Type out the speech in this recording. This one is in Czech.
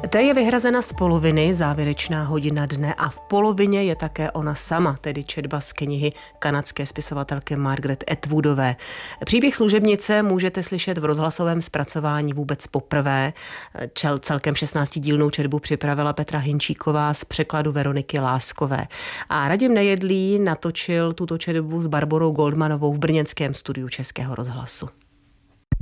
Té je vyhrazena z poloviny závěrečná hodina dne a v polovině je také ona sama, tedy četba z knihy kanadské spisovatelky Margaret Atwoodové. Příběh služebnice můžete slyšet v rozhlasovém zpracování vůbec poprvé. Celkem 16dílnou četbu připravila Petra Hinčíková z překladu Veroniky Láskové. A Radim Nejedlý natočil tuto četbu s Barborou Goldmanovou v brněnském studiu Českého rozhlasu.